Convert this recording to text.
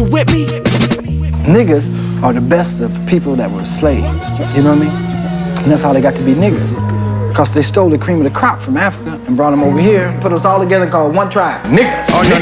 You with me? Niggas are the best of people that were slaves. You know what I mean? And that's how they got to be niggas. Because they stole the cream of the crop from Africa and brought them over here and put us all together called one tribe. Niggas. Oh, no,